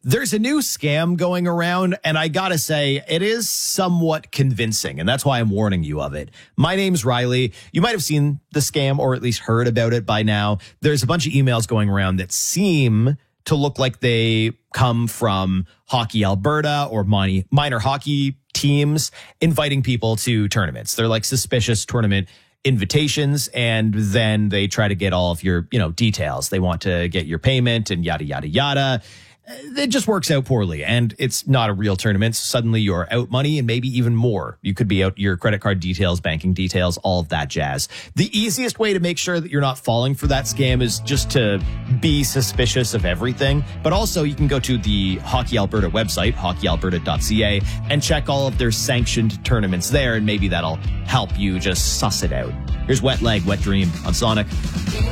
There's a new scam going around, and I gotta say, it is somewhat convincing, and that's why I'm warning you of it. My name's Riley. You might have seen the scam or at least heard about it by now. There's a bunch of emails going around that seem to look like they come from Hockey Alberta or minor hockey teams inviting people to tournaments. They're like suspicious tournament invitations, and then they try to get all of your, details. They want to get your payment and yada, yada, yada. It just works out poorly, and it's not a real tournament. Suddenly you're out money and maybe even more. You could be out your credit card details, banking details, all of that jazz. The easiest way to make sure that you're not falling for that scam is just to be suspicious of everything. But also you can go to the Hockey Alberta website, hockeyalberta.ca, and check all of their sanctioned tournaments there, and maybe that'll help you just suss it out. Here's Wet Leg, Wet Dream on Sonic.